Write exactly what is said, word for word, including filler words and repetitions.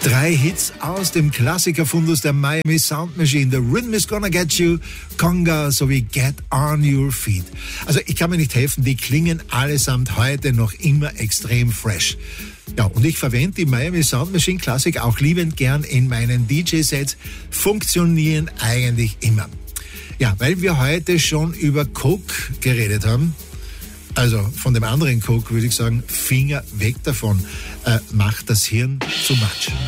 Drei Hits aus dem Klassikerfundus der Miami Sound Machine. The Rhythm is Gonna Get You, Conga sowie Get On Your Feet. Also ich kann mir nicht helfen, die klingen allesamt heute noch immer extrem fresh. Ja, und ich verwende die Miami Sound Machine Classic auch liebend gern in meinen D J-Sets. Funktionieren eigentlich immer. Ja, weil wir heute schon über Coke geredet haben, also von dem anderen Coke würde ich sagen, Finger weg davon, äh, macht das Hirn zu much.